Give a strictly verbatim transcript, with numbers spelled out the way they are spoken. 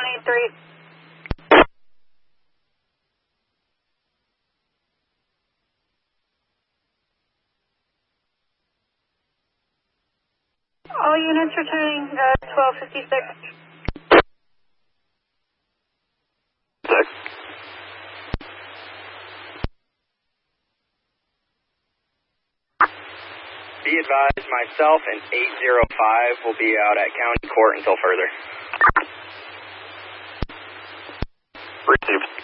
twenty-three. All units returning uh, twelve fifty-six. Six. Be advised, myself and eight zero five will be out at county court until further. Received.